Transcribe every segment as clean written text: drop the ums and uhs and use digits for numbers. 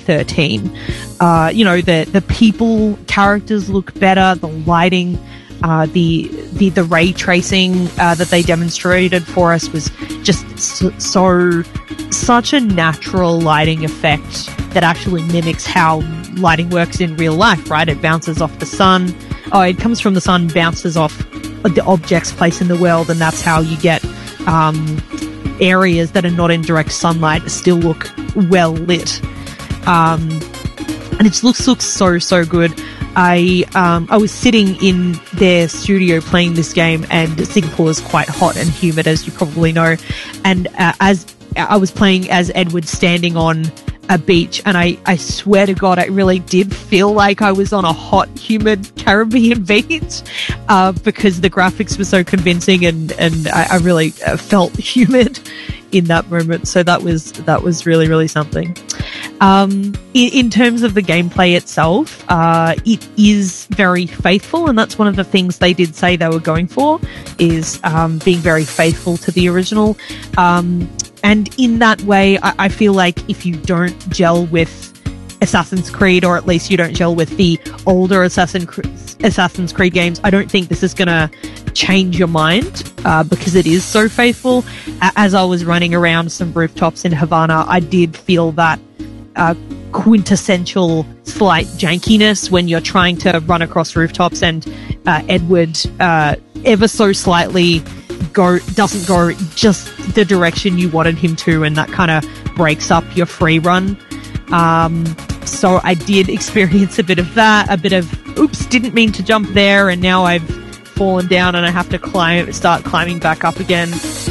2013. The people characters look better, the lighting, the ray tracing that they demonstrated for us was just such a natural lighting effect that actually mimics how lighting works in real life, right? It bounces off the sun. It comes from the sun, bounces off the objects placed in the world, and that's how you get areas that are not in direct sunlight still look well lit. And it looks so good. I was sitting in their studio playing this game, and Singapore is quite hot and humid, as you probably know. And as I was playing as Edward standing on a beach, and I swear to God, I really did feel like I was on a hot, humid Caribbean beach because the graphics were so convincing, and I really felt humid in that moment. So that was really, really something. In terms of the gameplay itself, it is very faithful, and that's one of the things they did say they were going for, is being very faithful to the original. And in that way, I feel like if you don't gel with Assassin's Creed, or at least you don't gel with the older Assassin's Creed games, I don't think this is going to change your mind because it is so faithful. As I was running around some rooftops in Havana, I did feel that quintessential slight jankiness when you're trying to run across rooftops, and Edward ever so slightly doesn't go just the direction you wanted him to, and that kind of breaks up your free run. So I did experience a bit of that, a bit of oops, didn't mean to jump there, and now I've fallen down and I have to start climbing back up again.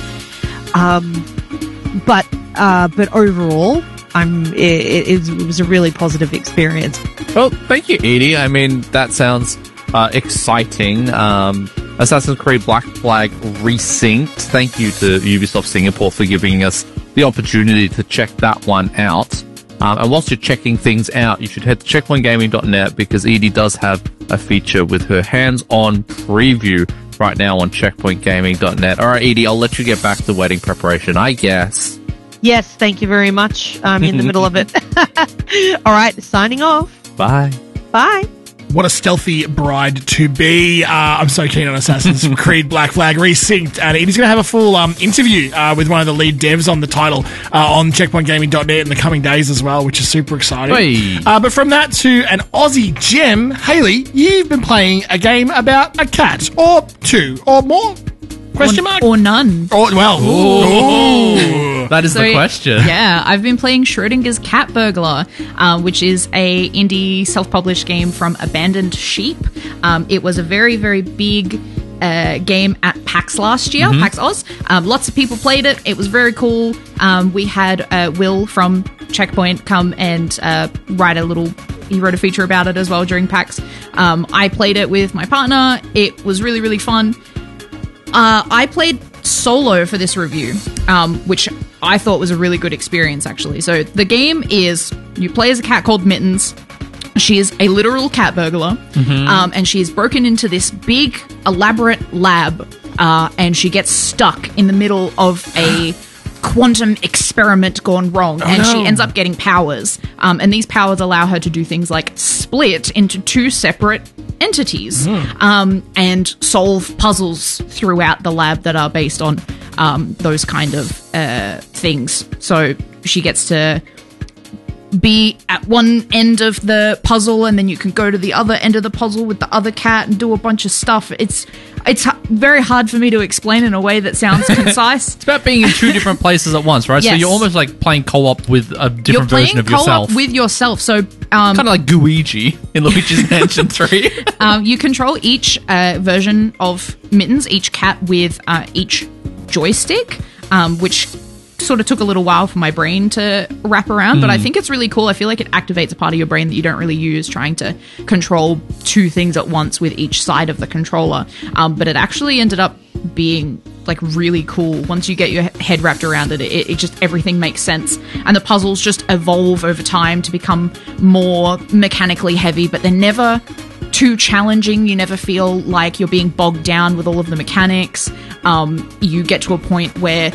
But overall, it was a really positive experience. Well, thank you, Edie. I mean, that sounds exciting. Assassin's Creed Black Flag Resynced. Thank you to Ubisoft Singapore for giving us the opportunity to check that one out. And whilst you're checking things out, you should head to checkpointgaming.net, because Edie does have a feature with her hands-on preview right now on checkpointgaming.net. All right, Edie, I'll let you get back to wedding preparation, I guess. Yes, thank you very much. I'm in the middle of it. All right, signing off. Bye. Bye. What a stealthy bride to be. I'm so keen on Assassin's Creed Black Flag Resynced. And Edie's going to have a full interview with one of the lead devs on the title on checkpointgaming.net in the coming days as well, which is super exciting. Hey. But from that to an Aussie gem, Hayley, you've been playing a game about a cat, or two, or more? Question mark? Or none. Or, well, ooh. That is the question. Yeah, I've been playing Schrodinger's Cat Burglar, which is a indie self-published game from Abandoned Sheep. It was a very, very big game at PAX last year, PAX Oz. Lots of people played it. It was very cool. We had Will from Checkpoint come and he wrote a feature about it as well during PAX. I played it with my partner. It was really, really fun. I played solo for this review, which I thought was a really good experience, actually. So the game is, you play as a cat called Mittens. She is a literal cat burglar, and she is broken into this big, elaborate lab, and she gets stuck in the middle of a quantum experiment gone wrong, she ends up getting powers, and these powers allow her to do things like split into two separate entities, and solve puzzles throughout the lab that are based on those kind of things. So she gets to be at one end of the puzzle, and then you can go to the other end of the puzzle with the other cat and do a bunch of stuff. It's very hard for me to explain in a way that sounds concise. It's about being in two different places at once, right? Yes. So you're almost like playing co-op with a different version of yourself. You're playing co-op with yourself. So kind of like Luigi in Luigi's Mansion 3. You control each version of Mittens, each cat with each joystick, which sort of took a little while for my brain to wrap around, but I think it's really cool. I feel like it activates a part of your brain that you don't really use, trying to control two things at once with each side of the controller. But it actually ended up being like really cool once you get your head wrapped around it. It just, everything makes sense, and the puzzles just evolve over time to become more mechanically heavy, but they're never too challenging. You never feel like you're being bogged down with all of the mechanics. You get to a point where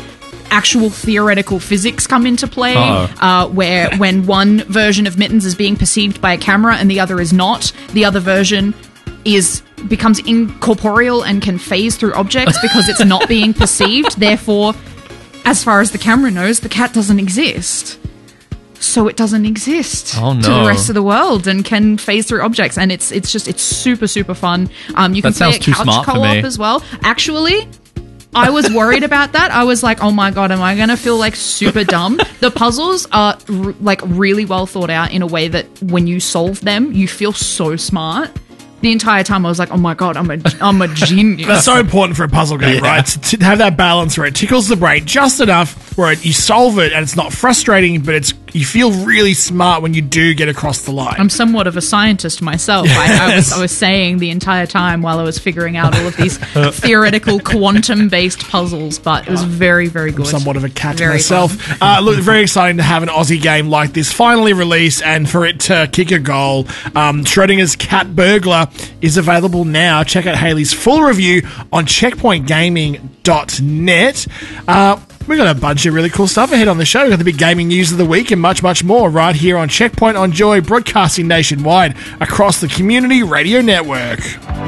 actual theoretical physics come into play, Uh-oh. where when one version of Mittens is being perceived by a camera and the other is not, the other version becomes incorporeal and can phase through objects because it's not being perceived. Therefore, as far as the camera knows, the cat doesn't exist. So it doesn't exist Oh, no. to the rest of the world and can phase through objects. And it's super, super fun. You can play sounds it too couch smart for co-op me. as well. Actually, I was worried about that. I was like, oh my God, am I going to feel like super dumb? The puzzles are like really well thought out in a way that when you solve them, you feel so smart. The entire time I was like, oh my God, I'm a genius. That's so important for a puzzle game, right? To have that balance where it tickles the brain just enough where you solve it and it's not frustrating, but you feel really smart when you do get across the line. I'm somewhat of a scientist myself. I was saying the entire time while I was figuring out all of these theoretical quantum-based puzzles, but it was very, very good. I'm somewhat of a cat Very myself. Look, very exciting to have an Aussie game like this finally released and for it to kick a goal. Schrodinger's Cat Burglar is available now. Check out Haley's full review on checkpointgaming.net. We've got a bunch of really cool stuff ahead on the show. We've got the big gaming news of the week and much, much more right here on Checkpoint on Joy, broadcasting nationwide across the Community Radio Network.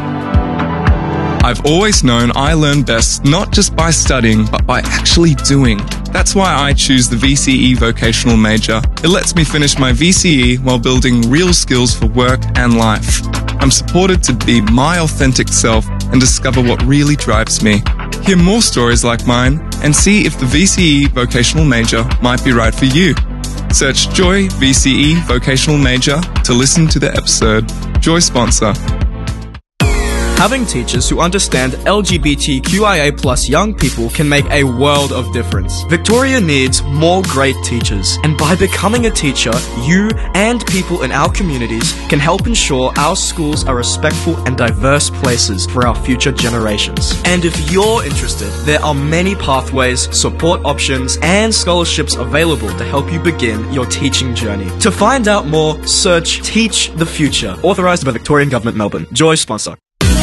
I've always known I learn best not just by studying, but by actually doing. That's why I choose the VCE vocational major. It lets me finish my VCE while building real skills for work and life. I'm supported to be my authentic self and discover what really drives me. Hear more stories like mine and see if the VCE vocational major might be right for you. Search Joy VCE vocational major to listen to the episode. Joy sponsor. Having teachers who understand LGBTQIA+ young people can make a world of difference. Victoria needs more great teachers, and by becoming a teacher, you and people in our communities can help ensure our schools are respectful and diverse places for our future generations. And if you're interested, there are many pathways, support options, and scholarships available to help you begin your teaching journey. To find out more, search Teach the Future, authorised by the Victorian Government, Melbourne. Joy sponsor.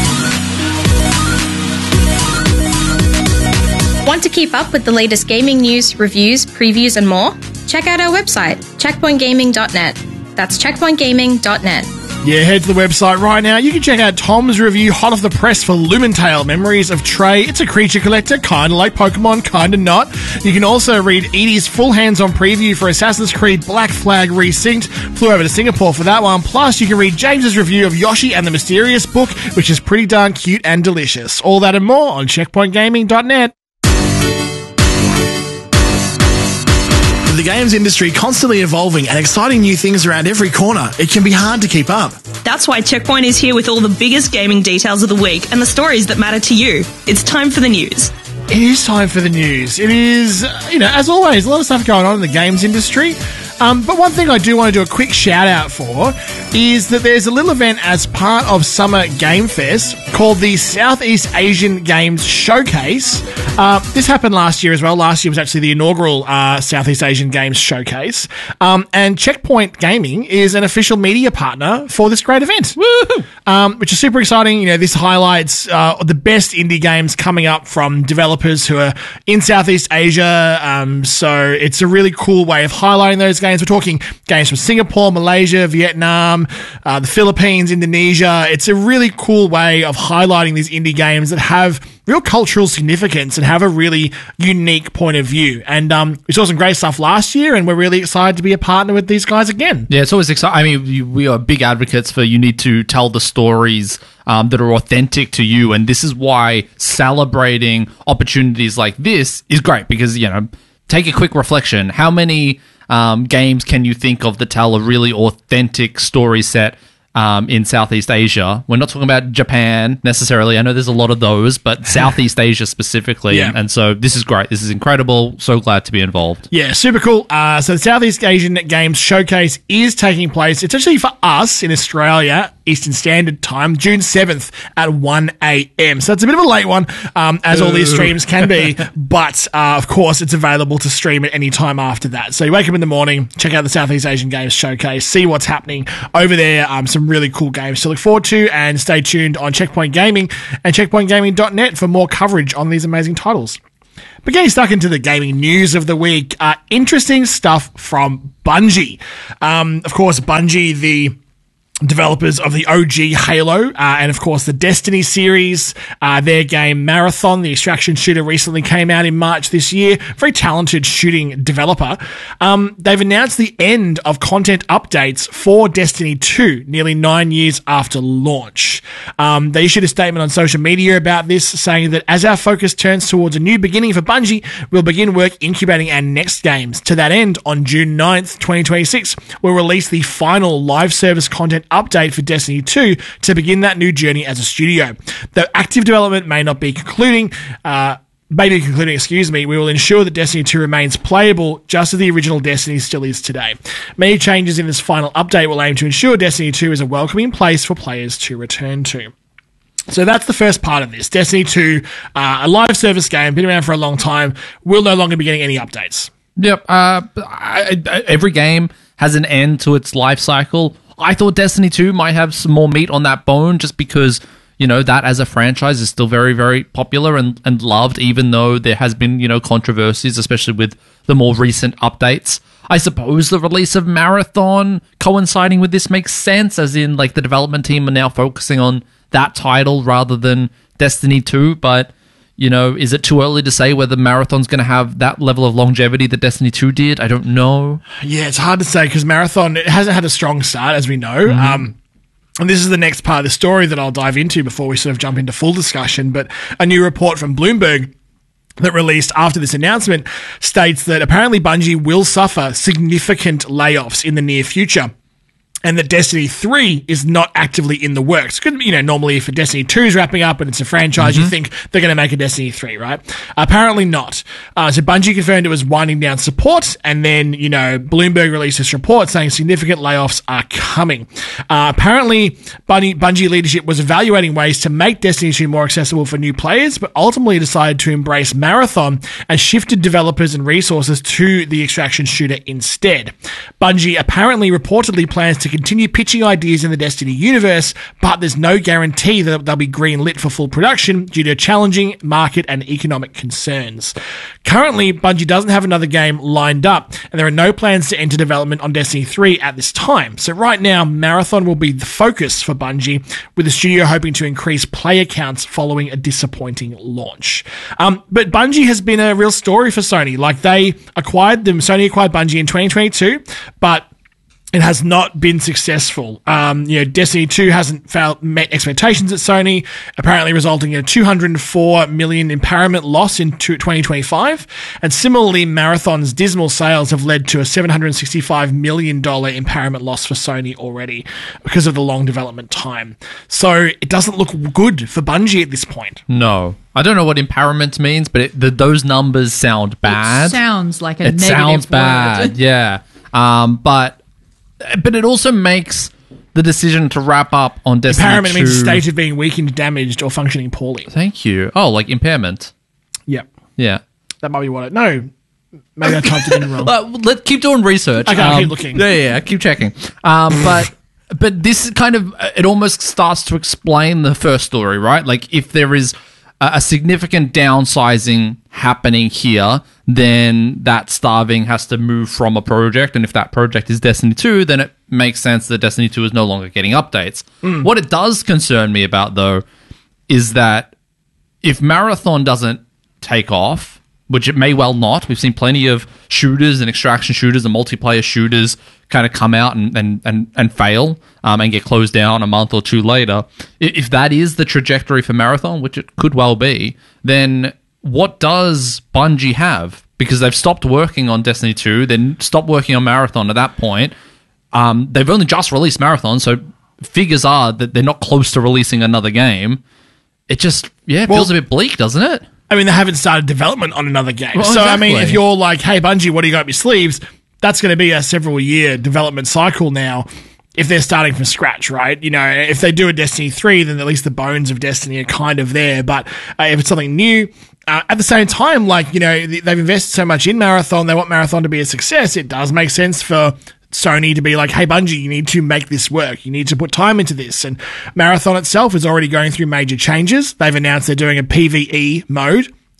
Want to keep up with the latest gaming news, reviews, previews, and more? Check out our website, checkpointgaming.net. That's checkpointgaming.net. Yeah, head to the website right now. You can check out Tom's review, hot off the press, for Lumentale, Memories of Trey. It's a creature collector, kind of like Pokemon, kind of not. You can also read Edie's full hands-on preview for Assassin's Creed Black Flag Resynced. Flew over to Singapore for that one. Plus, you can read James's review of Yoshi and the Mysterious Book, which is pretty darn cute and delicious. All that and more on checkpointgaming.net. The games industry constantly evolving and exciting new things around every corner. It can be hard to keep up. That's why Checkpoint is here with all the biggest gaming details of the week and the stories that matter to you. It's time for the news. It is time for the news. It is, as always, a lot of stuff going on in the games industry. But one thing I do want to do a quick shout out for is that there's a little event as part of Summer Game Fest called the Southeast Asian Games Showcase. This happened last year as well. Last year was actually the inaugural Southeast Asian Games Showcase. And Checkpoint Gaming is an official media partner for this great event. Woohoo! Which is super exciting. This highlights the best indie games coming up from developers who are in Southeast Asia. So it's a really cool way of highlighting those games. We're talking games from Singapore, Malaysia, Vietnam, the Philippines, Indonesia. It's a really cool way of highlighting these indie games that have real cultural significance and have a really unique point of view. And we saw some great stuff last year, and we're really excited to be a partner with these guys again. Yeah, it's always exciting. I mean, we are big advocates for you need to tell the stories that are authentic to you, and this is why celebrating opportunities like this is great, because, take a quick reflection. How many games can you think of that tell a really authentic story set in Southeast Asia? We're not talking about Japan necessarily. I know there's a lot of those, but Southeast Asia specifically. Yeah. And so this is great. This is incredible. So glad to be involved. Yeah, super cool. So the Southeast Asian Games Showcase is taking place. It's actually for us in Australia, Eastern Standard Time, June 7th at 1 a.m. So it's a bit of a late one, as all these streams can be. But, of course, it's available to stream at any time after that. So you wake up in the morning, check out the Southeast Asian Games Showcase, see what's happening over there. Some really cool games to look forward to, and stay tuned on Checkpoint Gaming and checkpointgaming.net for more coverage on these amazing titles. But getting stuck into the gaming news of the week, interesting stuff from Bungie. Of course, Bungie, the developers of the OG Halo, and of course the Destiny series, their game Marathon, the extraction shooter, recently came out in March this year. Very talented shooting developer. They've announced the end of content updates for Destiny 2, nearly 9 years after launch. They issued a statement on social media about this, saying that as our focus turns towards a new beginning for Bungie, we'll begin work incubating our next games. To that end, on June 9th, 2026, we'll release the final live service content update for Destiny 2 to begin that new journey as a studio. Though active development may be concluding, we will ensure that Destiny 2 remains playable just as the original Destiny still is today. Many changes in this final update will aim to ensure Destiny 2 is a welcoming place for players to return to. So that's the first part of this. Destiny 2, a live service game, been around for a long time, will no longer be getting any updates. Yep. Every game has an end to its life cycle. I thought Destiny 2 might have some more meat on that bone just because, that as a franchise is still very, very popular and loved, even though there has been, controversies, especially with the more recent updates. I suppose the release of Marathon coinciding with this makes sense, as in, the development team are now focusing on that title rather than Destiny 2, but is it too early to say whether Marathon's going to have that level of longevity that Destiny 2 did? I don't know. Yeah, it's hard to say because Marathon, it hasn't had a strong start, as we know. And this is the next part of the story that I'll dive into before we sort of jump into full discussion. But a new report from Bloomberg that released after this announcement states that apparently Bungie will suffer significant layoffs in the near future, and that Destiny 3 is not actively in the works. Normally if a Destiny 2 is wrapping up and it's a franchise, you think they're going to make a Destiny 3, right? Apparently not. So Bungie confirmed it was winding down support, and then, Bloomberg released this report saying significant layoffs are coming. Apparently, Bungie leadership was evaluating ways to make Destiny 2 more accessible for new players, but ultimately decided to embrace Marathon and shifted developers and resources to the extraction shooter instead. Bungie apparently reportedly plans to continue pitching ideas in the Destiny universe, but there's no guarantee that they'll be green-lit for full production due to challenging market and economic concerns. Currently, Bungie doesn't have another game lined up, and there are no plans to enter development on Destiny 3 at this time. So right now, Marathon will be the focus for Bungie, with the studio hoping to increase player counts following a disappointing launch. But Bungie has been a real story for Sony. Sony acquired Bungie in 2022, but it has not been successful. Destiny 2 hasn't met expectations at Sony, apparently resulting in a $204 million impairment loss in 2025. And similarly, Marathon's dismal sales have led to a $765 million impairment loss for Sony already because of the long development time. So it doesn't look good for Bungie at this point. No. I don't know what impairment means, but those numbers sound bad. It sounds like a negative sounds word. Bad, yeah. But it also makes the decision to wrap up on Destiny 2... Impairment means state of being weakened, damaged, or functioning poorly. Thank you. Oh, like impairment. Yep. Yeah. That might be what No. Maybe I typed it in wrong. Let's keep doing research. Okay, I'll keep looking. Yeah, keep checking. But this kind of... It almost starts to explain the first story, right? If there is a significant downsizing happening here, then that starving has to move from a project, and if that project is Destiny 2, then it makes sense that Destiny 2 is no longer getting updates. What it does concern me about, though, is that if Marathon doesn't take off, which it may well not, we've seen plenty of shooters and extraction shooters and multiplayer shooters kind of come out and fail and get closed down a month or two later. If that is the trajectory for Marathon, which it could well be, then what does Bungie have? Because they've stopped working on Destiny 2, then stopped working on Marathon at that point. They've only just released Marathon, so figures are that they're not close to releasing another game. It just, feels a bit bleak, doesn't it? I mean, they haven't started development on another game. Well, so, exactly. I mean, if you're like, hey, Bungie, what do you got up your sleeves? That's going to be a several-year development cycle now if they're starting from scratch, right? If they do a Destiny 3, then at least the bones of Destiny are kind of there. But if it's something new, at the same time, they've invested so much in Marathon, they want Marathon to be a success. It does make sense for Sony to be like, hey, Bungie, you need to make this work. You need to put time into this. And Marathon itself is already going through major changes. They've announced they're doing a PvE mode.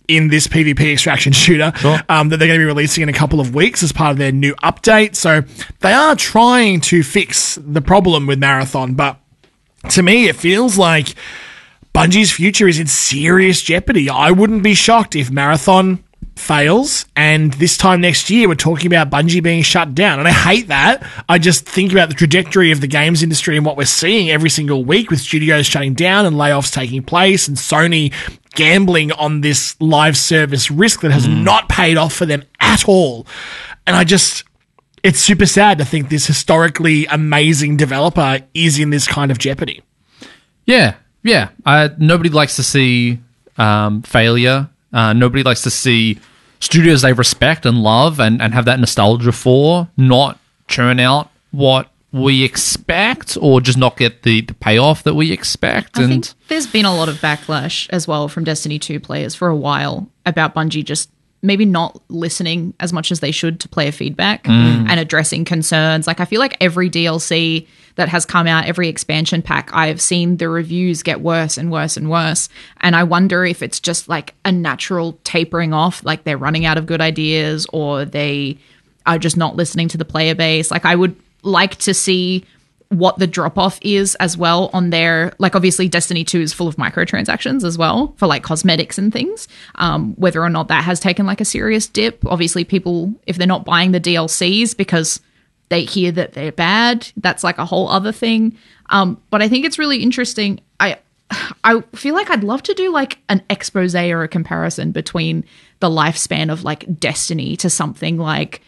in this PvP extraction shooter that they're going to be releasing in a couple of weeks as part of their new update. So they are trying to fix the problem with Marathon, but to me, it feels like Bungie's future is in serious jeopardy. I wouldn't be shocked if Marathon fails and this time next year we're talking about Bungie being shut down. And I hate that. I just think about the trajectory of the games industry and what we're seeing every single week with studios shutting down and layoffs taking place and Sony gambling on this live service risk that has not paid off for them at all. And it's super sad to think this historically amazing developer is in this kind of jeopardy. Yeah. Nobody likes to see failure. Nobody likes to see studios they respect and love and have that nostalgia for not churn out what we expect or just not get the payoff that we expect. I think there's been a lot of backlash as well from Destiny 2 players for a while about Bungie just maybe not listening as much as they should to player feedback and addressing concerns. Like, I feel like every DLC that has come out, every expansion pack, I've seen the reviews get worse and worse and worse. And I wonder if it's just like a natural tapering off, like they're running out of good ideas or they are just not listening to the player base. Like, I would like to see what the drop-off is as well on their, like, obviously Destiny 2 is full of microtransactions as well for like cosmetics and things, whether or not that has taken like a serious dip. Obviously people, if they're not buying the DLCs because they hear that they're bad, that's like a whole other thing. But I think it's really interesting. I feel like I'd love to do like an expose or a comparison between the lifespan of like Destiny to something like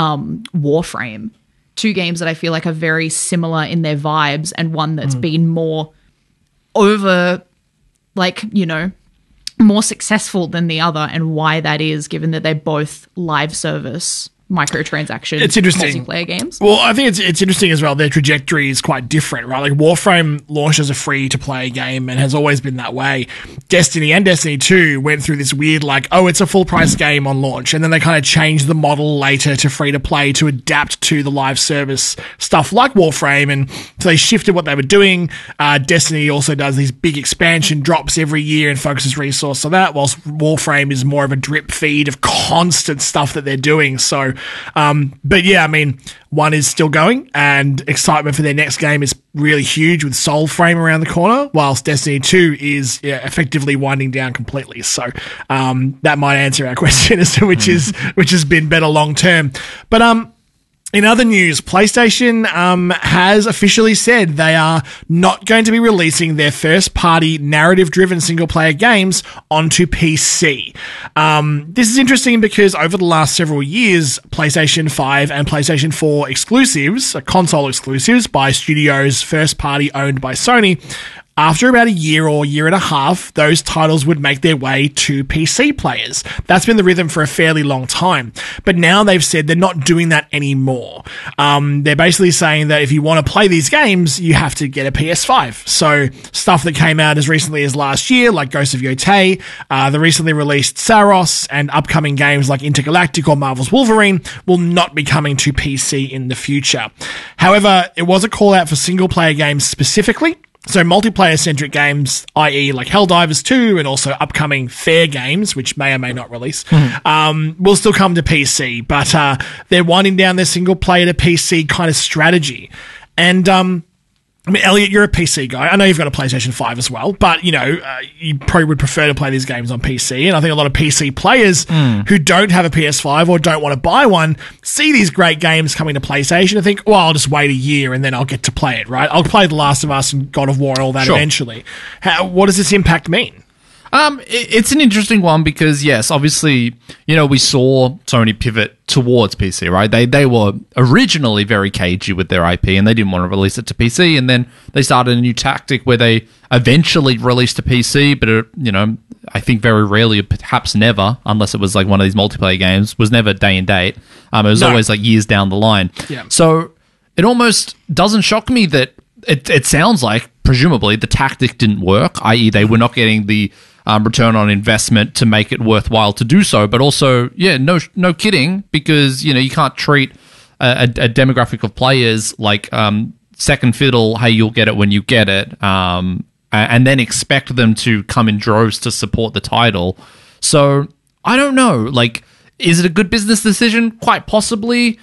Warframe. Two games that I feel like are very similar in their vibes and one that's been more over, like, you know, more successful than the other, and why that is, given that they're both live service microtransaction multiplayer games. Well, I think it's interesting as well. Their trajectory is quite different, right? Like Warframe launched as a free-to-play game and has always been that way. Destiny and Destiny 2 went through this weird, like, oh, it's a full-price game on launch, and then they kind of changed the model later to free-to-play to adapt to the live service stuff like Warframe, and so they shifted what they were doing. Destiny also does these big expansion drops every year and focuses resource on that, whilst Warframe is more of a drip feed of constant stuff that they're doing. So, but yeah, I mean, one is still going and excitement for their next game is really huge with Soulframe around the corner, whilst Destiny 2 is effectively winding down completely. So, that might answer our question as to which has been better long term. But, in other news, PlayStation has officially said they are not going to be releasing their first-party narrative-driven single-player games onto PC. This is interesting because over the last several years, PlayStation 5 and PlayStation 4 exclusives, console exclusives by studios first-party owned by Sony, after about a year or year and a half, those titles would make their way to PC players. That's been the rhythm for a fairly long time. But now they've said they're not doing that anymore. They're basically saying that if you want to play these games, you have to get a PS5. So stuff that came out as recently as last year, like Ghost of Yotei, the recently released Saros, and upcoming games like Intergalactic or Marvel's Wolverine will not be coming to PC in the future. However, it was a call out for single player games specifically. So multiplayer-centric games, i.e. like Helldivers 2 and also upcoming Fair games, which may or may not release, will still come to PC. But they're winding down their single-player to PC kind of strategy. And I mean, Elliot, you're a PC guy. I know you've got a PlayStation 5 as well, but, you know, you probably would prefer to play these games on PC. And I think a lot of PC players who don't have a PS5 or don't want to buy one see these great games coming to PlayStation and think, well, I'll just wait a year and then I'll get to play it, right? I'll play The Last of Us and God of War and all that eventually. What does this impact mean? It's an interesting one because, yes, obviously, you know, we saw Sony pivot towards PC, right? They were originally very cagey with their IP and they didn't want to release it to PC, and then they started a new tactic where they eventually released to PC, but, you know, I think very rarely, perhaps never, unless it was like one of these multiplayer games, was never day and date. It was always like years down the line. Yeah. So it almost doesn't shock me that it sounds like, presumably, the tactic didn't work, i.e. they were not getting the return on investment to make it worthwhile to do so, but also, yeah, no kidding, because, you know, you can't treat a demographic of players like second fiddle, hey, you'll get it when you get it, and then expect them to come in droves to support the title. So I don't know. Like, is it a good business decision? Quite possibly.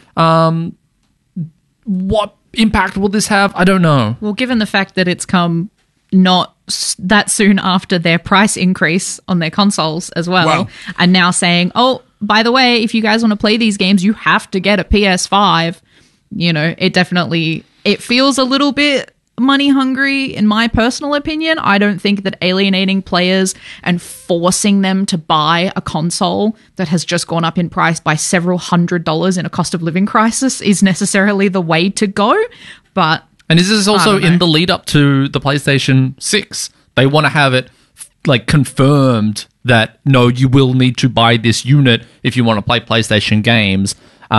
What impact will this have? I don't know. Well, given the fact that it's come not that soon after their price increase on their consoles as well, and now saying, oh, by the way, if you guys want to play these games, you have to get a PS5. You know, it feels a little bit money hungry in my personal opinion. I don't think that alienating players and forcing them to buy a console that has just gone up in price by several $100s in a cost of living crisis is necessarily the way to go. But and this is also in the lead up to the PlayStation 6. They want to have it like confirmed that no, you will need to buy this unit if you want to play PlayStation games.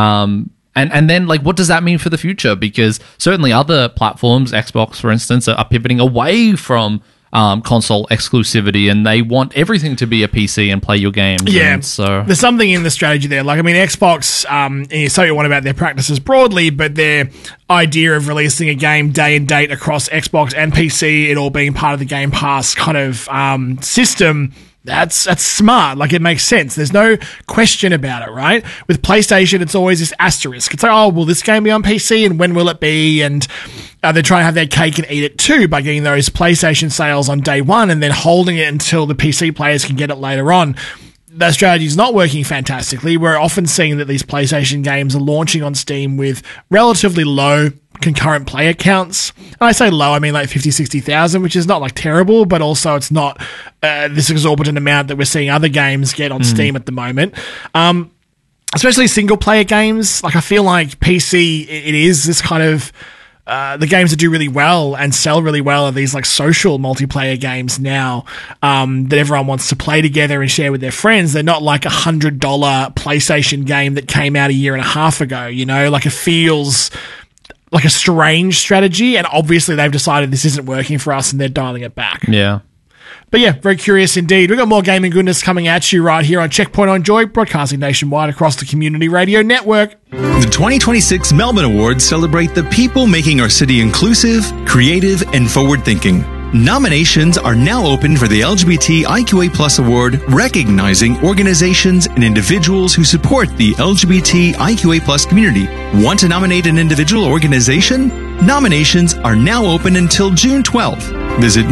And then, like, what does that mean for the future? Because certainly other platforms, Xbox, for instance, are pivoting away from console exclusivity, and they want everything to be a PC and play your games. Yeah, and so there's something in the strategy there. Like, I mean, Xbox, you say you want about their practices broadly, but their idea of releasing a game day and date across Xbox and PC, it all being part of the Game Pass kind of system, that's smart. Like, it makes sense. There's no question about it, right? With PlayStation, it's always this asterisk. It's like, oh, will this game be on PC and when will it be? And they're trying to have their cake and eat it too by getting those PlayStation sales on day one and then holding it until the PC players can get it later on. That strategy is not working fantastically. We're often seeing that these PlayStation games are launching on Steam with relatively low concurrent player counts. And I say low, I mean like 50, 60,000, which is not like terrible, but also it's not this exorbitant amount that we're seeing other games get on Steam at the moment. Especially single player games. Like, I feel like PC, it is this kind of the games that do really well and sell really well are these like social multiplayer games now that everyone wants to play together and share with their friends. They're not like $100 PlayStation game that came out a year and a half ago, you know? Like, it feels like a strange strategy, and obviously they've decided this isn't working for us and they're dialing it back. Yeah. But yeah, very curious indeed. We've got more gaming goodness coming at you right here on Checkpoint on Joy, broadcasting nationwide across the Community Radio Network. The 2026 Melbourne Awards celebrate the people making our city inclusive, creative, and forward-thinking. Nominations are now open for the LGBTIQA+ Award, recognizing organizations and individuals who support the LGBTIQA+ community. Want to nominate an individual or organization? Nominations are now open until June 12th. Visit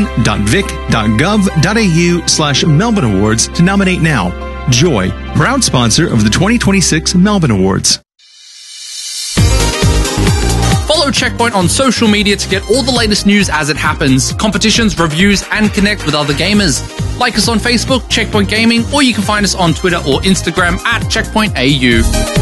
melbourne.vic.gov.au/Melbourne Awards to nominate now. Joy, proud sponsor of the 2026 Melbourne Awards. Follow Checkpoint on social media to get all the latest news as it happens, competitions, reviews, and connect with other gamers. Like us on Facebook, Checkpoint Gaming, or you can find us on Twitter or Instagram at CheckpointAU.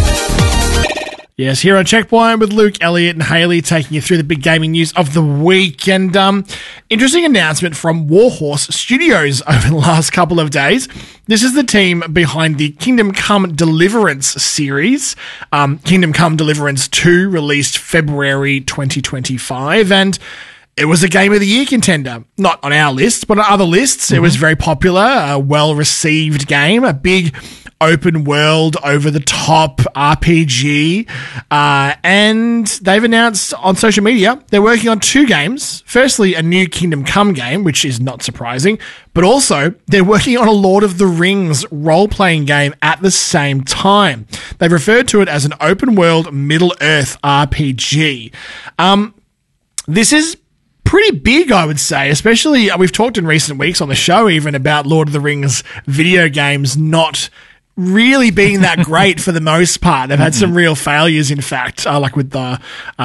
Yes, here on Checkpoint with Luke, Elliot, and Haley taking you through the big gaming news of the week. And interesting announcement from Warhorse Studios over the last couple of days. This is the team behind the Kingdom Come Deliverance series. Kingdom Come Deliverance 2 released February 2025, and it was a Game of the Year contender. Not on our list, but on other lists. It was very popular, a well-received game, a big open world, over-the-top RPG, and they've announced on social media they're working on two games. Firstly, a new Kingdom Come game, which is not surprising, but also they're working on a Lord of the Rings role-playing game at the same time. They've referred to it as an open-world Middle-earth RPG. This is pretty big, I would say, especially we've talked in recent weeks on the show even about Lord of the Rings video games not really being that great for the most part. They've had some real failures, in fact, like with the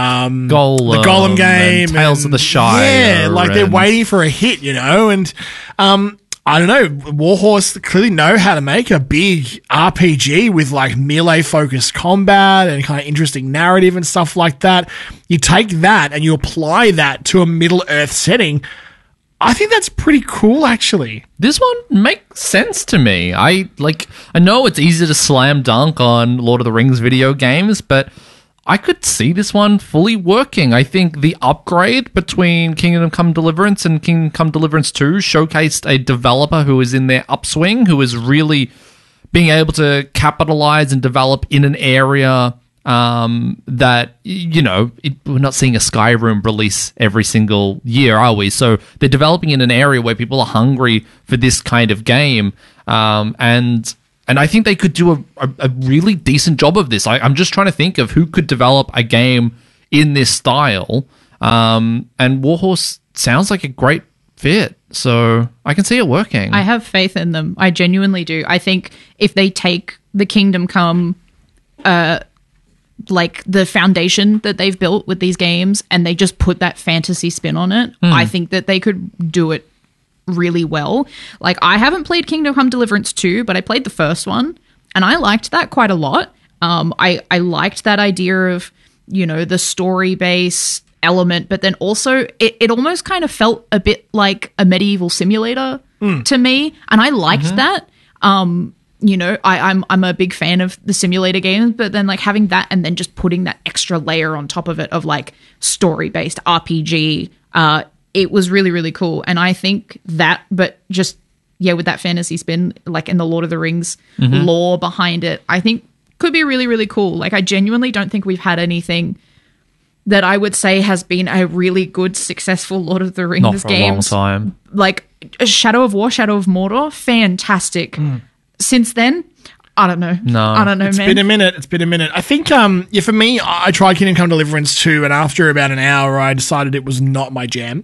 Gollum game, and Tales of the Shire. Yeah, like they're waiting for a hit, you know, and I don't know, Warhorse clearly know how to make a big RPG with like melee-focused combat and kind of interesting narrative and stuff like that. You take that and you apply that to a Middle-earth setting. I think that's pretty cool, actually. This one makes sense to me. I know it's easy to slam dunk on Lord of the Rings video games, but I could see this one fully working. I think the upgrade between Kingdom Come Deliverance and Kingdom Come Deliverance 2 showcased a developer who is in their upswing, who is really being able to capitalize and develop in an area that, you know, we're not seeing a Skyrim release every single year, are we? So they're developing in an area where people are hungry for this kind of game. and I think they could do a really decent job of this. I'm just trying to think of who could develop a game in this style, and Warhorse sounds like a great fit, so I can see it working. I have faith in them. I genuinely do. I think if they take the Kingdom Come, like the foundation that they've built with these games, and they just put that fantasy spin on it, I think that they could do it really well. Like, I haven't played Kingdom Come Deliverance 2, but I played the first one, and I liked that quite a lot. I liked that idea of, you know, the story-based element, but then also it almost kind of felt a bit like a medieval simulator to me, and I liked that. You know, I'm a big fan of the simulator games, but then like having that and then just putting that extra layer on top of it of like story-based RPG, it was really, really cool. And I think that, but just, yeah, with that fantasy spin, like in the Lord of the Rings lore behind it, I think could be really, really cool. Like, I genuinely don't think we've had anything that I would say has been a really good, successful Lord of the Rings Not for games. a long time. Like Shadow of War, Shadow of Mordor, fantastic. Since then, I don't know. I don't know, It's man. been a minute. It's been a minute. I think, yeah, for me, I tried Kingdom Come Deliverance 2, and after about an hour, I decided it was not my jam.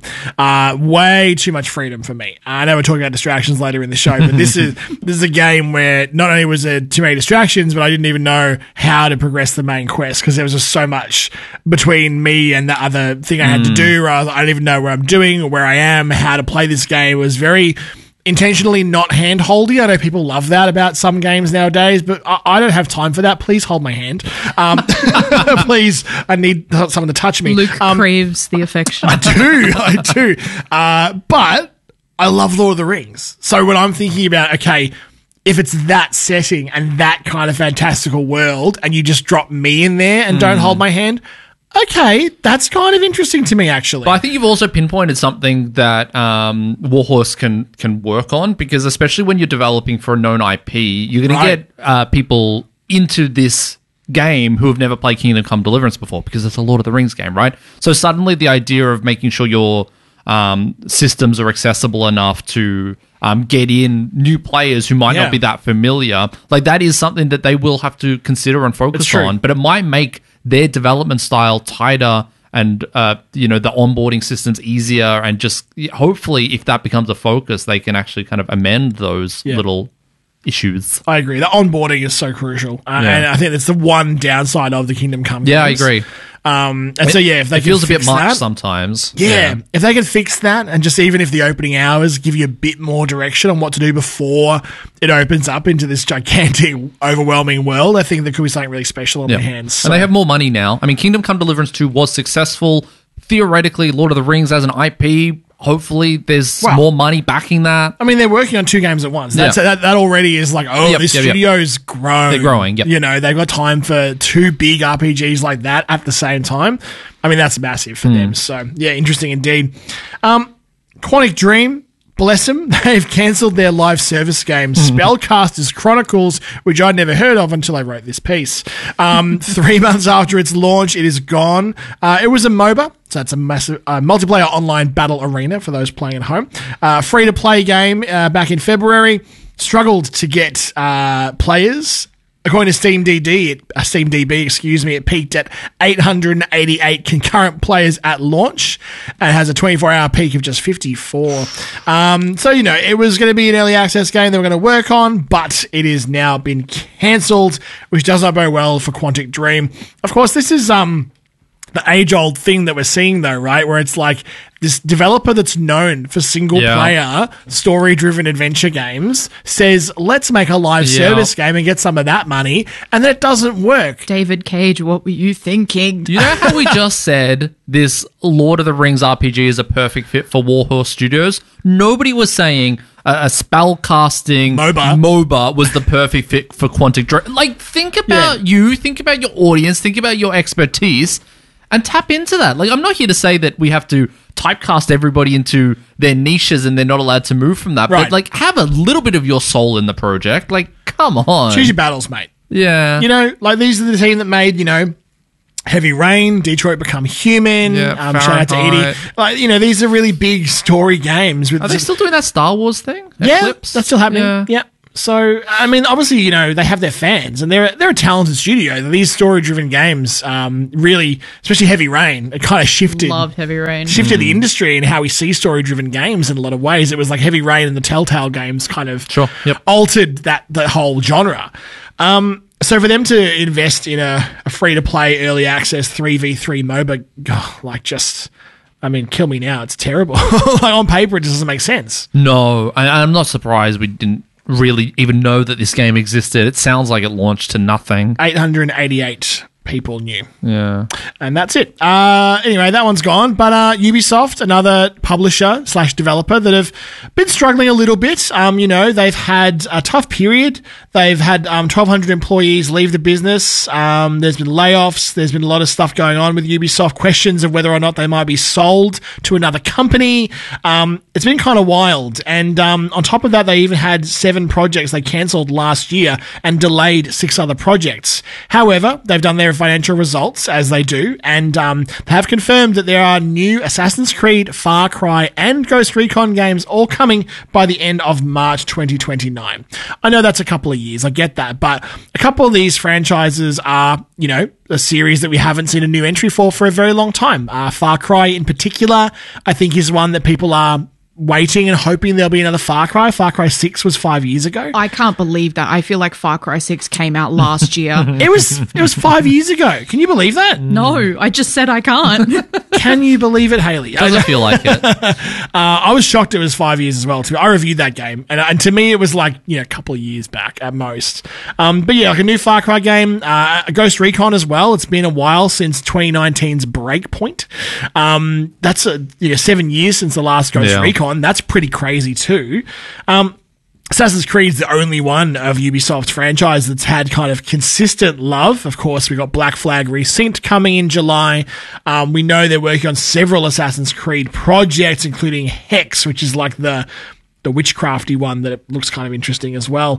Way too much freedom for me. I know we're talking about distractions later in the show, but this is a game where not only was there too many distractions, but I didn't even know how to progress the main quest because there was just so much between me and the other thing I had to do. I didn't even know what I'm doing or where I am, how to play this game. It was very intentionally not hand-holdy. I know people love that about some games nowadays, but I don't have time for that. Please hold my hand. Please, I need someone to touch me. Luke craves the affection. I do. But I love Lord of the Rings. So when I'm thinking about, okay, if it's that setting and that kind of fantastical world and you just drop me in there and don't hold my hand, okay, that's kind of interesting to me, actually. But I think you've also pinpointed something that Warhorse can work on, because especially when you're developing for a known IP, you're going to get people into this game who have never played Kingdom Come Deliverance before, because it's a Lord of the Rings game, right? So suddenly the idea of making sure your systems are accessible enough to get in new players who might not be that familiar, like that is something that they will have to consider and focus on. But it might make their development style tighter and you know, the onboarding systems easier, and just hopefully if that becomes a focus, they can actually kind of amend those little issues. I agree. The onboarding is so crucial, and I think that's the one downside of the Kingdom Come games. Yeah, I agree. And so if they it feels a bit much that, sometimes. If they can fix that, and just even if the opening hours give you a bit more direction on what to do before it opens up into this gigantic, overwhelming world, I think there could be something really special on their hands. So. And they have more money now. I mean, Kingdom Come Deliverance 2 was successful. Theoretically, Lord of the Rings as an IP, hopefully there's more money backing that. I mean, they're working on two games at once. That already is like, this studio's grown. They're growing, You know, they've got time for two big RPGs like that at the same time. I mean, that's massive for them. So, yeah, interesting indeed. Quantic Dream, bless them, they've cancelled their live service game, Spellcasters Chronicles, which I'd never heard of until I wrote this piece. 3 months after its launch, it is gone. It was a MOBA, so it's a massive multiplayer online battle arena for those playing at home. Free-to-play game back in February. Struggled to get players. According to SteamDB, it peaked at 888 concurrent players at launch and has a 24-hour peak of just 54. So, you know, it was going to be an early access game they were going to work on, but it has now been cancelled, which does not bode well for Quantic Dream. Of course, this is the age-old thing that we're seeing, though, right? Where it's like this developer that's known for single-player, story-driven adventure games says, let's make a live service game and get some of that money, and then it doesn't work. David Cage, what were you thinking? You know how we just said this Lord of the Rings RPG is a perfect fit for Warhorse Studios? Nobody was saying a spellcasting MOBA was the perfect fit for Quantic Dream. Like, think about you, think about your audience, think about your expertise, and tap into that. Like, I'm not here to say that we have to typecast everybody into their niches and they're not allowed to move from that. But, like, have a little bit of your soul in the project. Like, come on. Choose your battles, mate. Yeah. You know, like, these are the team that made, you know, Heavy Rain, Detroit Become Human, shout out to Edie. Like, you know, these are really big story games. Are they still doing that Star Wars thing? Yeah, Eclipse? that's still happening. Yeah. So, I mean, obviously, you know, they have their fans, and they're a talented studio. These story-driven games, really, especially Heavy Rain, it kind of shifted. Loved Heavy Rain. Shifted the industry and how we see story-driven games in a lot of ways. It was like Heavy Rain and the Telltale games kind of altered the whole genre. So for them to invest in a free-to-play early access 3v3 MOBA, kill me now. It's terrible. Like, on paper, it just doesn't make sense. No, I'm not surprised we didn't really even know that this game existed. It sounds like it launched to nothing. 888 people knew. Yeah. And that's it. Anyway, that one's gone. But Ubisoft, another publisher/developer that have been struggling a little bit. They've had a tough period. They've had 1,200 employees leave the business. There's been layoffs. There's been a lot of stuff going on with Ubisoft, questions of whether or not they might be sold to another company. It's been kind of wild. And on top of that, they even had 7 projects they cancelled last year and delayed 6 other projects. However, they've done their financial results, as they do, and they have confirmed that there are new Assassin's Creed, Far Cry, and Ghost Recon games all coming by the end of March 2029. I know that's a couple of years, I get that, but a couple of these franchises are, a series that we haven't seen a new entry for a very long time. Far Cry in particular, I think, is one that people are waiting and hoping there'll be another Far Cry. Far Cry 6 was 5 years ago. I can't believe that. I feel like Far Cry 6 came out last year. It was 5 years ago. Can you believe that? No, I just said I can't. Can you believe it, Haley? Doesn't feel like it. I was shocked it was 5 years as well. I reviewed that game, and to me it was like a couple of years back at most. But yeah, like a new Far Cry game, a Ghost Recon as well. It's been a while since 2019's Breakpoint. That's 7 years since the last Ghost Recon. That's pretty crazy too. Assassin's Creed's the only one of Ubisoft's franchise that's had kind of consistent love. Of course, we got Black Flag Resynced coming in July. We know they're working on several Assassin's Creed projects, including Hex, which is like the witchcrafty one that it looks kind of interesting as well.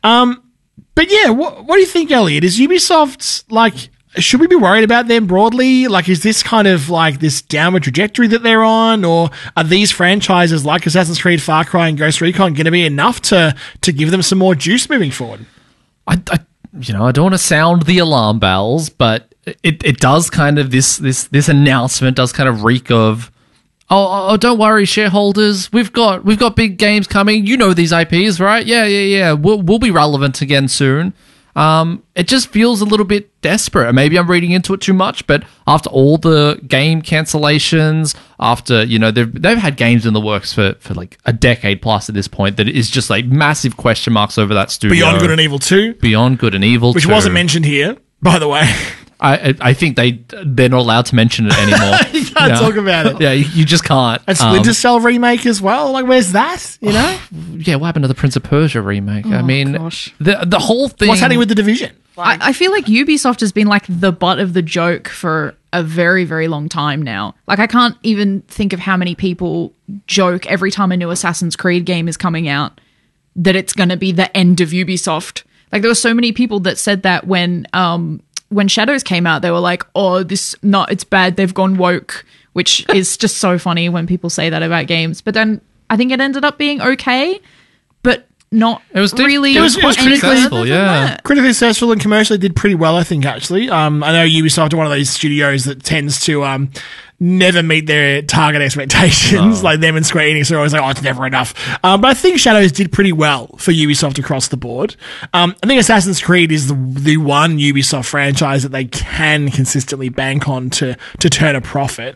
But yeah, what do you think, Elliot? Is Ubisoft's should we be worried about them broadly? Like, is this kind of like this downward trajectory that they're on, or are these franchises like Assassin's Creed, Far Cry, and Ghost Recon going to be enough to give them some more juice moving forward? I don't want to sound the alarm bells, but it does kind of this announcement does kind of reek of, oh, don't worry, shareholders, we've got big games coming. You know these IPs, right? Yeah. We'll be relevant again soon. It just feels a little bit desperate. Maybe I'm reading into it too much, but after all the game cancellations, after, they've had games in the works for like a decade plus at this point, that it is just like massive question marks over that studio. Beyond Good and Evil 2. Beyond Good and Evil 2. Which wasn't mentioned here, by the way. I think they're not allowed to mention it anymore. You can't talk about it. Yeah, you just can't. A Splinter Cell remake as well. Like, where's that? Yeah, what happened to the Prince of Persia remake? Oh, I mean, gosh. The whole thing. What's happening with The Division? I feel like Ubisoft has been like the butt of the joke for a very, very long time now. Like, I can't even think of how many people joke every time a new Assassin's Creed game is coming out that it's going to be the end of Ubisoft. Like, there were so many people that said that when Shadows came out, they were like, oh, it's bad, they've gone woke, which is just so funny when people say that about games. But then I think it ended up being okay, but not really. It was critically successful, yeah. Critically successful and commercially did pretty well, I think, actually. I know Ubisoft are one of those studios that tends to never meet their target expectations. Like them and Square Enix are always like, oh, it's never enough. But I think Shadows did pretty well for Ubisoft across the board. I think Assassin's Creed is the one Ubisoft franchise that they can consistently bank on to turn a profit.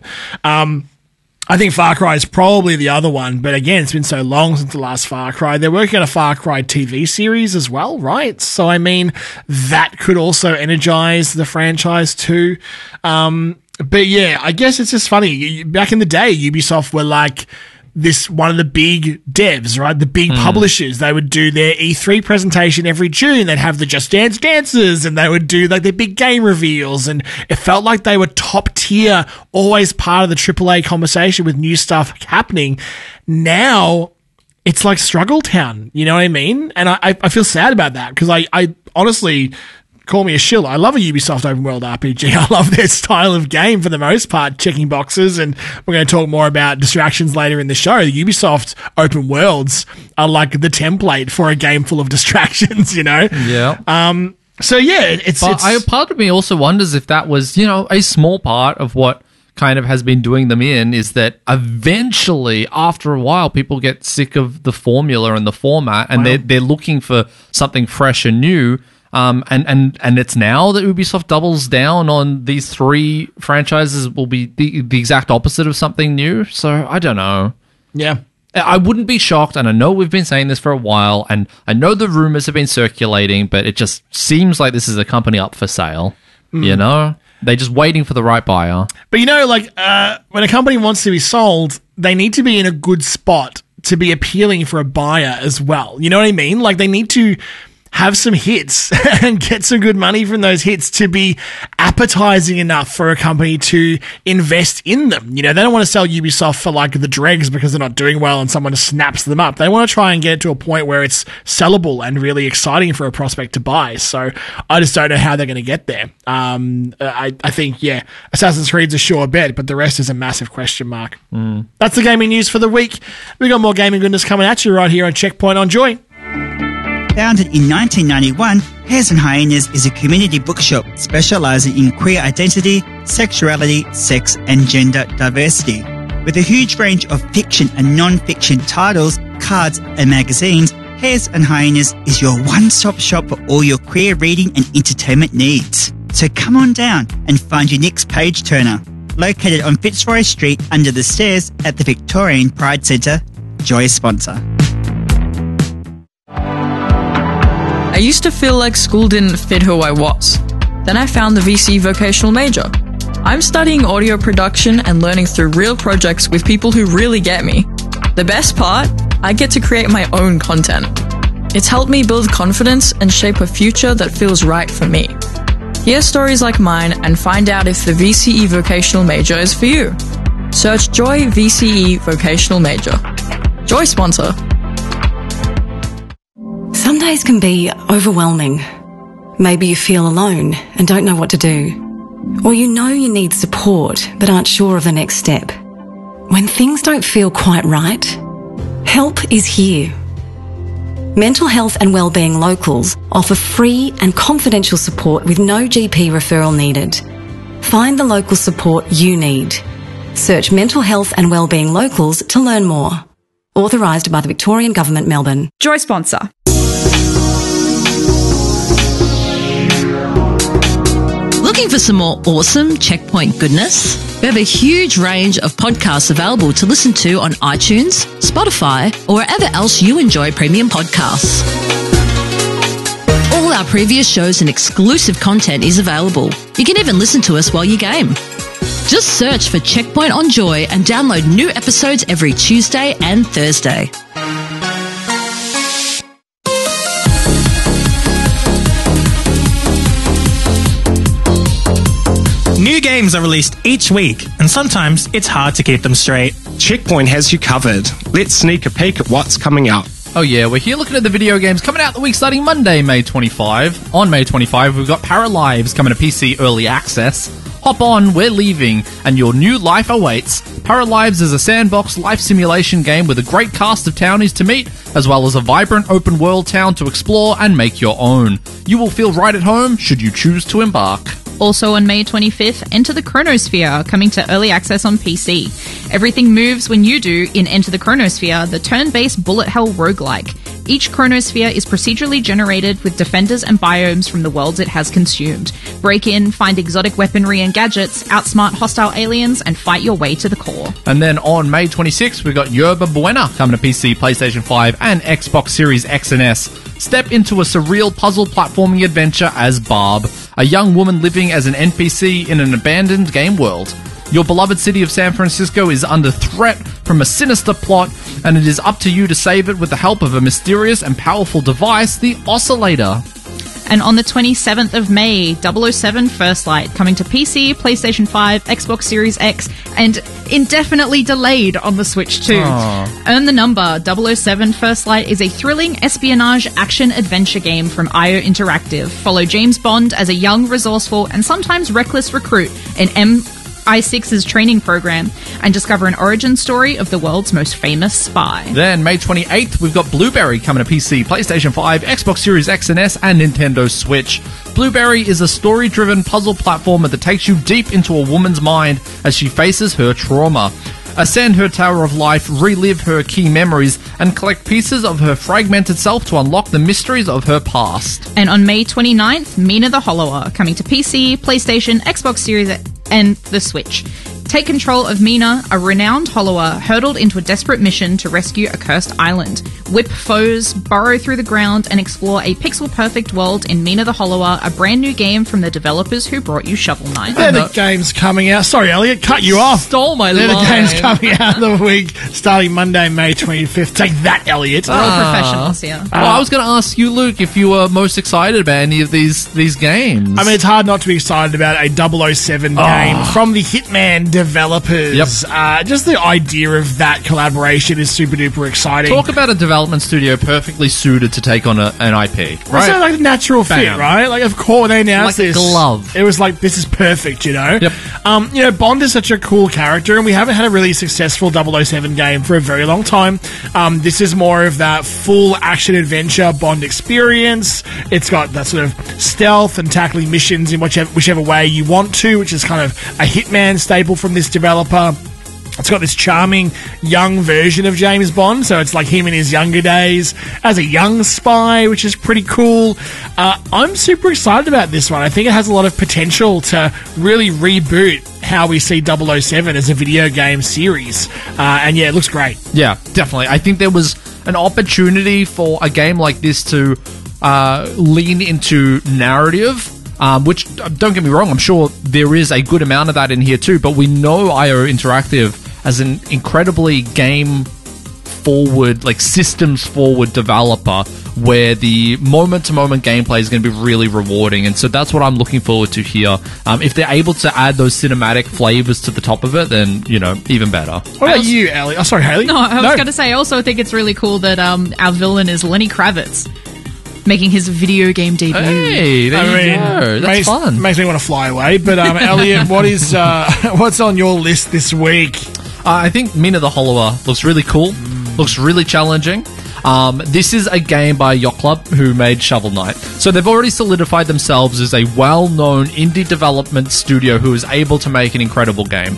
I think Far Cry is probably the other one, but again, it's been so long since the last Far Cry. They're working on a Far Cry TV series as well, right? So, I mean, that could also energize the franchise too. But yeah, I guess it's just funny. Back in the day, Ubisoft were like one of the big devs, right? The big publishers. They would do their E3 presentation every June. They'd have the Just Dance dances, and they would do like their big game reveals. And it felt like they were top tier, always part of the AAA conversation with new stuff happening. Now it's like Struggle Town. You know what I mean? And I feel sad about that, because I honestly call me a shill. I love a Ubisoft open world RPG. I love their style of game for the most part, checking boxes, and we're going to talk more about distractions later in the show. The Ubisoft open worlds are like the template for a game full of distractions, you know? Yeah. So yeah, part of me also wonders if that was, a small part of what kind of has been doing them in, is that eventually, after a while, people get sick of the formula and the format, and they're looking for something fresh and new. And it's now that Ubisoft doubles down on these 3 franchises will be the exact opposite of something new. So I don't know. Yeah. I wouldn't be shocked, and I know we've been saying this for a while, and I know the rumors have been circulating, but it just seems like this is a company up for sale. They're just waiting for the right buyer. But when a company wants to be sold, they need to be in a good spot to be appealing for a buyer as well. You know what I mean? Like, they need to have some hits and get some good money from those hits to be appetizing enough for a company to invest in them. They don't want to sell Ubisoft for like the dregs because they're not doing well and someone just snaps them up. They want to try and get it to a point where it's sellable and really exciting for a prospect to buy. So I just don't know how they're going to get there. I think, Assassin's Creed's a sure bet, but the rest is a massive question mark. That's the gaming news for the week. We got more gaming goodness coming at you right here on Checkpoint on Joy. Founded in 1991, Hares and Hyenas is a community bookshop specialising in queer identity, sexuality, sex and gender diversity. With a huge range of fiction and non-fiction titles, cards and magazines, Hares and Hyenas is your one-stop shop for all your queer reading and entertainment needs. So come on down and find your next page-turner. Located on Fitzroy Street under the stairs at the Victorian Pride Centre, Joy sponsor. I used to feel like school didn't fit who I was. Then I found the VCE vocational major. I'm studying audio production and learning through real projects with people who really get me. The best part? I get to create my own content. It's helped me build confidence and shape a future that feels right for me. Hear stories like mine and find out if the VCE vocational major is for you. Search Joy VCE vocational major. Joy sponsor. Some days can be overwhelming. Maybe you feel alone and don't know what to do. Or you know you need support but aren't sure of the next step. When things don't feel quite right, help is here. Mental Health and Wellbeing Locals offer free and confidential support with no GP referral needed. Find the local support you need. Search Mental Health and Wellbeing Locals to learn more. Authorised by the Victorian Government, Melbourne. Joy sponsor. Looking for some more awesome Checkpoint goodness? We have a huge range of podcasts available to listen to on iTunes, Spotify, or wherever else you enjoy premium podcasts. All our previous shows and exclusive content is available. You can even listen to us while you game. Just search for Checkpoint on Joy and download new episodes every Tuesday and Thursday. New games are released each week, and sometimes it's hard to keep them straight. Checkpoint has you covered. Let's sneak a peek at what's coming out. Oh yeah, we're here looking at the video games coming out the week starting Monday, May 25. On May 25, we've got Paralives coming to PC Early Access. Hop on, we're leaving, and your new life awaits. Paralives is a sandbox life simulation game with a great cast of townies to meet, as well as a vibrant open world town to explore and make your own. You will feel right at home should you choose to embark. Also on May 25th, Enter the Chronosphere, coming to Early Access on PC. Everything moves when you do in Enter the Chronosphere, the turn-based bullet hell roguelike. Each chronosphere is procedurally generated with defenders and biomes from the worlds it has consumed. Break in, find exotic weaponry and gadgets, outsmart hostile aliens, and fight your way to the core. And then on May 26th, we've got Yerba Buena coming to PC, PlayStation 5, and Xbox Series X and S. Step into a surreal puzzle platforming adventure as Barb, a young woman living as an NPC in an abandoned game world. Your beloved city of San Francisco is under threat from a sinister plot, and it is up to you to save it with the help of a mysterious and powerful device, the Oscillator. And on the 27th of May, 007 First Light, coming to PC, PlayStation 5, Xbox Series X, and indefinitely delayed on the Switch too. Earn the Number, 007 First Light is a thrilling espionage action-adventure game from IO Interactive. Follow James Bond as a young, resourceful, and sometimes reckless recruit in MI6's training program and discover an origin story of the world's most famous spy. Then, May 28th, we've got Blueberry coming to PC, PlayStation 5, Xbox Series X and S, and Nintendo Switch. Blueberry is a story-driven puzzle platformer that takes you deep into a woman's mind as she faces her trauma. Ascend her Tower of Life, relive her key memories, and collect pieces of her fragmented self to unlock the mysteries of her past. And on May 29th, Mina the Hollower, coming to PC, PlayStation, Xbox Series and the Switch. Take control of Mina, a renowned hollower hurtled into a desperate mission to rescue a cursed island. Whip foes, burrow through the ground, and explore a pixel-perfect world in Mina the Hollower, a brand new game from the developers who brought you Shovel Knight. They're the games coming out. Sorry, Elliot, cut you off. Stole my They're line. the games coming out of the week, starting Monday, May 25th. Take that, Elliot. We're all professionals here. Well, I was going to ask you, Luke, if you were most excited about any of these games. I mean, it's hard not to be excited about a 007 game from the Hitman developers. Yep. Just the idea of that collaboration is super duper exciting. Talk about a development studio perfectly suited to take on an IP, It's right? like a natural fit, Bam. right? Like, of course, they announced Like a this. glove. It was like, this is perfect, you know? Yep. Bond is such a cool character, and we haven't had a really successful 007 game for a very long time. This is more of that full action-adventure Bond experience. It's got that sort of stealth and tackling missions in whichever way you want to, which is kind of a Hitman staple from this developer. It's got this charming young version of James Bond, so it's like him in his younger days as a young spy, which is pretty cool. I'm super excited about this one. I think it has a lot of potential to really reboot how we see 007 as a video game series. And yeah, it looks great. Yeah, definitely. I think there was an opportunity for a game like this to lean into narrative. Which, don't get me wrong, I'm sure there is a good amount of that in here too, but we know IO Interactive as an incredibly game-forward, like systems-forward developer where the moment-to-moment gameplay is going to be really rewarding, and so that's what I'm looking forward to here. If they're able to add those cinematic flavors to the top of it, then, even better. What about you, Ellie? Oh, sorry, Haley? No, I was going to say, I also think it's really cool that our villain is Lenny Kravitz, making his video game debut. Hey, there you go. That's fun. Makes me want to fly away. But Elliot, what's on your list this week? I think Mina the Hollower looks really cool. Looks really challenging. This is a game by Yacht Club, who made Shovel Knight. So they've already solidified themselves as a well-known indie development studio who is able to make an incredible game.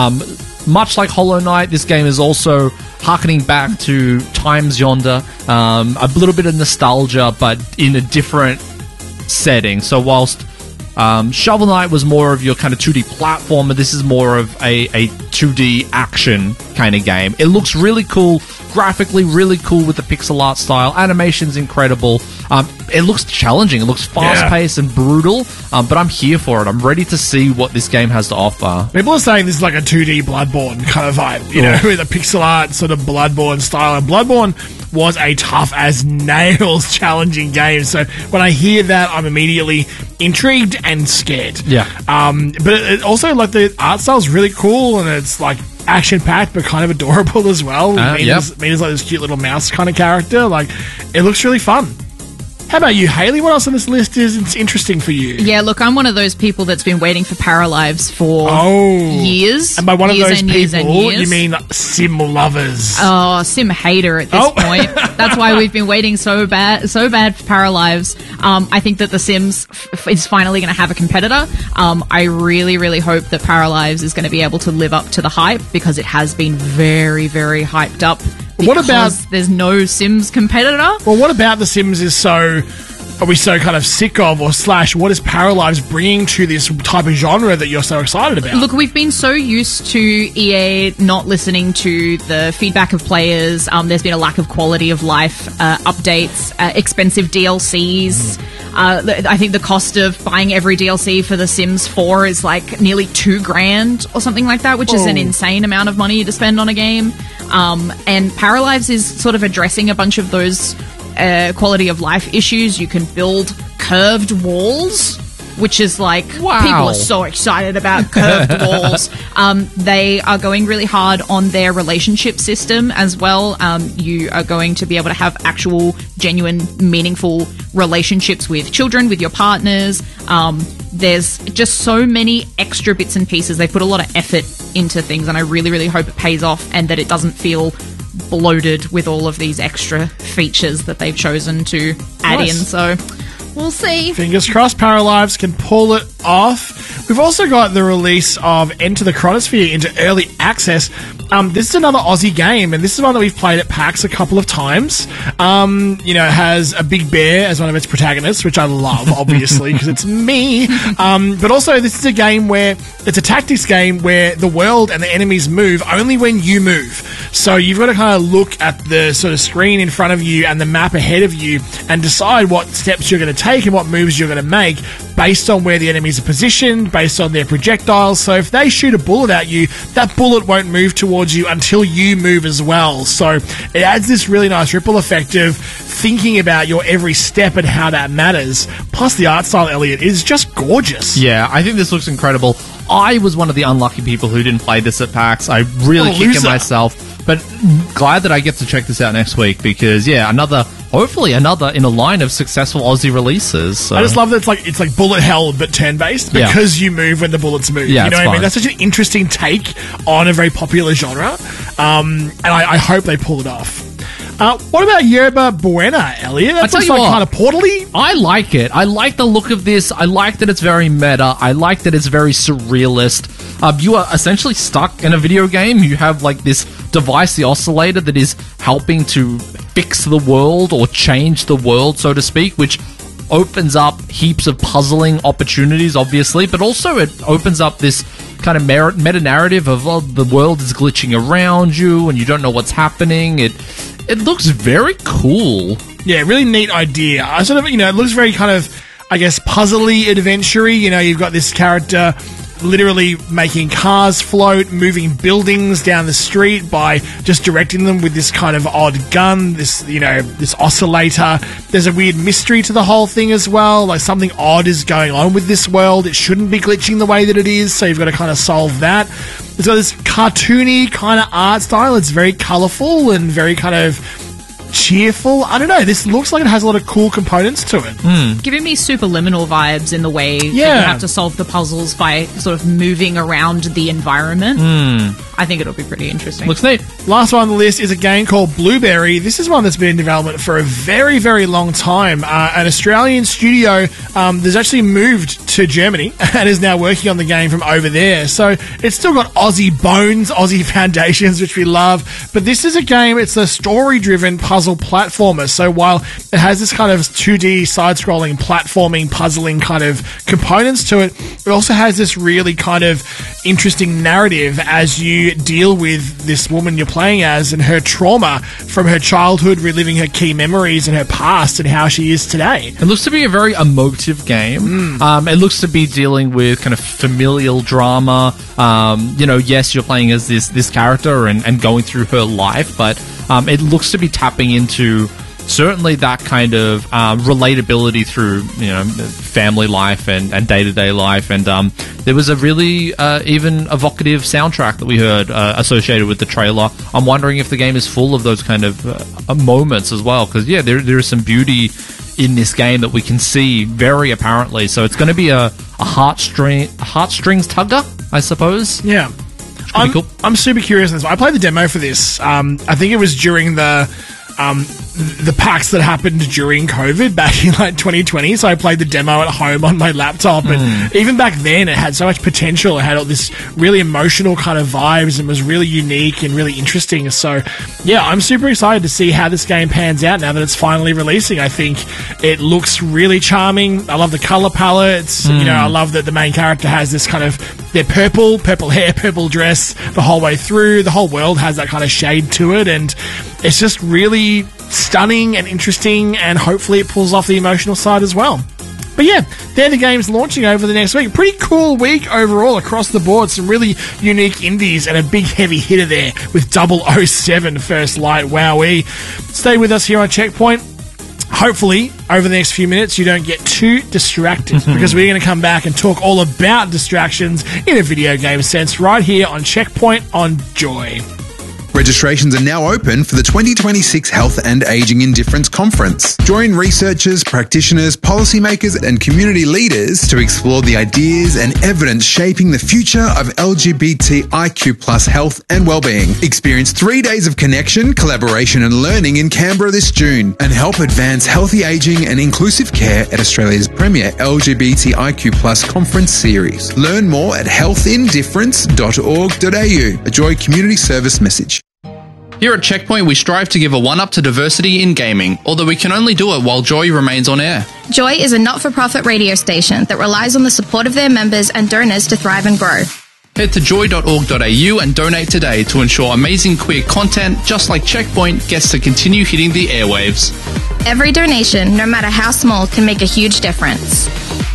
Much like Hollow Knight, this game is also harkening back to times yonder, a little bit of nostalgia, but in a different setting. So whilst Shovel Knight was more of your kind of 2D platformer, this is more of a 2D action kind of game. It looks really cool, graphically really cool with the pixel art style. Animation's incredible. It looks challenging. It looks fast-paced and brutal, but I'm here for it. I'm ready to see what this game has to offer. People are saying this is like a 2D Bloodborne kind of vibe, with a pixel art sort of Bloodborne style. And Bloodborne was a tough-as-nails challenging game, so when I hear that, I'm immediately intrigued and scared. Yeah. But it also, like, the art style is really cool, and it's, like, action-packed, but kind of adorable as well. Mina's like this cute little mouse kind of character. Like, it looks really fun. How about you, Haley? What else on this list is interesting for you? Yeah, look, I'm one of those people that's been waiting for Paralives for years. And by one of those years people, you mean sim lovers. Oh, sim hater at this point. That's why we've been waiting so bad for Paralives. I think that The Sims is finally going to have a competitor. I really, really hope that Paralives is going to be able to live up to the hype, because it has been very, very hyped up. What about there's no Sims competitor? Well, what about The Sims are we so kind of sick of, or / what is Paralives bringing to this type of genre that you're so excited about? Look, we've been so used to EA not listening to the feedback of players. There's been a lack of quality of life updates, expensive DLCs. I think the cost of buying every DLC for The Sims 4 is like nearly $2,000 or something like that, which is an insane amount of money to spend on a game. And Paralives is sort of addressing a bunch of those quality of life issues. You can build curved walls, which is like, Wow. people are so excited about curved walls. They are going really hard on their relationship system as well. You are going to be able to have actual, genuine, meaningful relationships with children, with your partners. There's just so many extra bits and pieces. They put a lot of effort into things, and I really, really hope it pays off and that it doesn't feel bloated with all of these extra features that they've chosen to add in. So we'll see. Fingers crossed Paralives can pull it off. We've also got the release of Enter the Chronosphere into early access. This is another Aussie game, and this is one that we've played at PAX a couple of times. It has a big bear as one of its protagonists, which I love, obviously, because it's me. But also, this is a game where it's a tactics game where the world and the enemies move only when you move. So you've got to kind of look at the sort of screen in front of you and the map ahead of you and decide what steps you're going to take and what moves you're going to make based on where the enemies are positioned, based on their projectiles. So if they shoot a bullet at you, that bullet won't move towards you until you move as well. So it adds this really nice ripple effect of thinking about your every step and how that matters. Plus the art style, Elliot, is just gorgeous. Yeah, I think this looks incredible. I was one of the unlucky people who didn't play this at PAX. I really kicked myself. But glad that I get to check this out next week because, hopefully another in a line of successful Aussie releases. So. I just love that it's like bullet hell but turn-based because you move when the bullets move. Yeah, you know what fine. I mean? That's such an interesting take on a very popular genre. And I hope they pull it off. What about Yerba Buena, Elliot? That looks like kind of portal-y. I like it. I like the look of this. I like that it's very meta. I like that it's very surrealist. You are essentially stuck in a video game. You have like this device, the oscillator, that is helping to fix the world or change the world, so to speak, which opens up heaps of puzzling opportunities, obviously, but also it opens up this kind of meta-narrative of the world is glitching around you and you don't know what's happening. It looks very cool. Yeah, really neat idea. It looks very kind of, I guess, puzzly, adventure-y. You've got this character literally making cars float, moving buildings down the street by just directing them with this kind of odd gun, this oscillator. There's a weird mystery to the whole thing as well, like something odd is going on with this world. It shouldn't be glitching the way that it is, so you've got to kind of solve that. It's got this cartoony kind of art style. It's very colourful and very kind of cheerful. I don't know. This looks like it has a lot of cool components to it. Giving me Superliminal vibes in the way that you have to solve the puzzles by sort of moving around the environment. I think it'll be pretty interesting. Looks neat. Last one on the list is a game called Blueberry. This is one that's been in development for a very, very long time. An Australian studio that's actually moved to Germany and is now working on the game from over there. So it's still got Aussie bones, Aussie foundations, which we love. But this is a game, it's a story-driven puzzle platformer. So while it has this kind of 2D side-scrolling platforming, puzzling kind of components to it, it also has this really kind of interesting narrative as you deal with this woman you're playing as and her trauma from her childhood, reliving her key memories and her past and how she is today. It looks to be a very emotive game. It looks to be dealing with kind of familial drama. Yes, you're playing as this character and going through her life, but it looks to be tapping into certainly that kind of relatability through family life and day-to-day life. And there was a really even evocative soundtrack that we heard associated with the trailer. I'm wondering if the game is full of those kind of moments as well, because there is some beauty in this game that we can see very apparently. So it's going to be a heartstrings tugger, I suppose. Yeah. I'm super curious on this. I played the demo for this. I think it was during the PAX that happened during COVID back in like 2020. So I played the demo at home on my laptop, and even back then it had so much potential. It had all this really emotional kind of vibes and was really unique and really interesting. So yeah, I'm super excited to see how this game pans out now that it's finally releasing. I think it looks really charming. I love the color palette. I love that the main character has this kind of, they're purple hair, purple dress the whole way through. The whole world has that kind of shade to it, and it's just really stunning and interesting, and hopefully it pulls off the emotional side as well. But yeah, they're the games launching over the next week. Pretty cool week overall across the board. Some really unique indies and a big heavy hitter there with 007 First Light. Wowee. Stay with us here on Checkpoint. hopefully, over the next few minutes, you don't get too distracted because we're going to come back and talk all about distractions in a video game sense right here on Checkpoint on Joy. Registrations are now open for the 2026 Health and Aging in Difference Conference. Join researchers, practitioners, policymakers, and community leaders to explore the ideas and evidence shaping the future of LGBTIQ+ health and well-being. Experience 3 days of connection, collaboration, and learning in Canberra this June, and help advance healthy aging and inclusive care at Australia's premier LGBTIQ+ conference series. Learn more at healthindifference.org.au. A Joy Community Service message. Here at Checkpoint, we strive to give a one-up to diversity in gaming, although we can only do it while Joy remains on air. Joy is a not-for-profit radio station that relies on the support of their members and donors to thrive and grow. Head to joy.org.au and donate today to ensure amazing queer content, just like Checkpoint, gets to continue hitting the airwaves. Every donation, no matter how small, can make a huge difference.